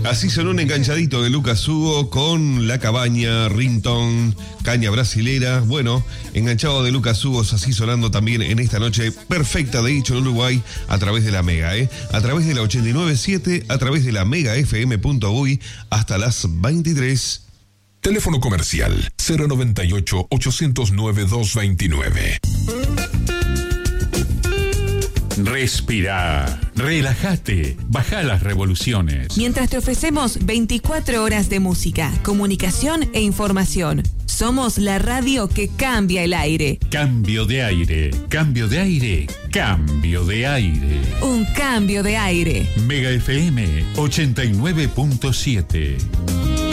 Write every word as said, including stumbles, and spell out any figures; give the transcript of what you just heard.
Así sonó un enganchadito de Lucas Hugo con La Cabaña, Ringtone, Caña Brasilera. Bueno, enganchado de Lucas Hugo, así sonando también en esta noche perfecta de Dicho en Uruguay a través de la Mega, ¿eh? A través de la ochenta y nueve punto siete, a través de la mega f m punto uy hasta las veintitrés. Teléfono comercial cero noventa y ocho, ochocientos nueve, doscientos veintinueve. Respira, relájate, baja las revoluciones. Mientras te ofrecemos veinticuatro horas de música, comunicación e información. Somos la radio que cambia el aire. Cambio de aire, cambio de aire, cambio de aire. Un cambio de aire. Mega F M ochenta y nueve punto siete.